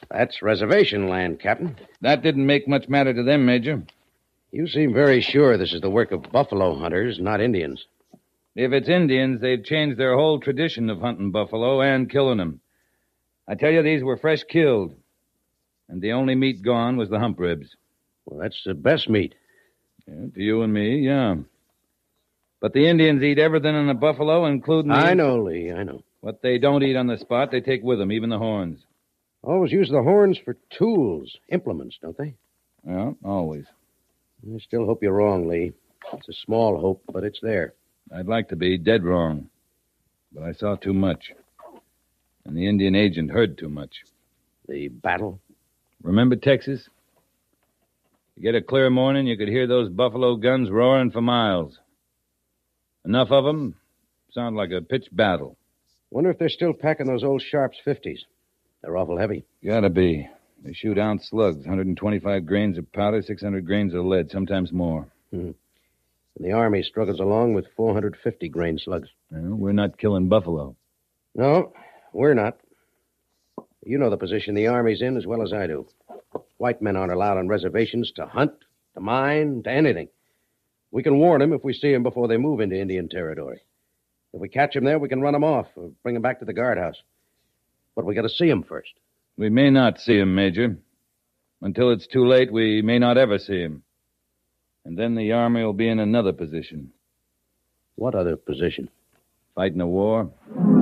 That's reservation land, Captain. That didn't make much matter to them, Major. You seem very sure this is the work of buffalo hunters, not Indians. If it's Indians, they've changed their whole tradition of hunting buffalo and killing them. I tell you, these were fresh killed. And the only meat gone was the hump ribs. Well, that's the best meat. Yeah, to you and me, yeah. But the Indians eat everything in the buffalo, including... I know, Lee, I know. What they don't eat on the spot, they take with them, even the horns. Always use the horns for tools, implements, don't they? Yeah, always. I still hope you're wrong, Lee. It's a small hope, but it's there. I'd like to be dead wrong. But I saw too much. And the Indian agent heard too much. The battle? Remember Texas? You get a clear morning, you could hear those buffalo guns roaring for miles. Enough of them sound like a pitched battle. Wonder if they're still packing those old Sharps 50s. They're awful heavy. Gotta be. They shoot ounce slugs, 125 grains of powder, 600 grains of lead, sometimes more. And the Army struggles along with 450 grain slugs. Well, we're not killing buffalo. No, we're not. You know the position the Army's in as well as I do. White men aren't allowed on reservations to hunt, to mine, to anything. We can warn them if we see them before they move into Indian territory. If we catch them there, we can run them off or bring them back to the guardhouse. But we got to see them first. We may not see him, Major. Until it's too late, we may not ever see him. And then the Army will be in another position. What other position? Fighting a war.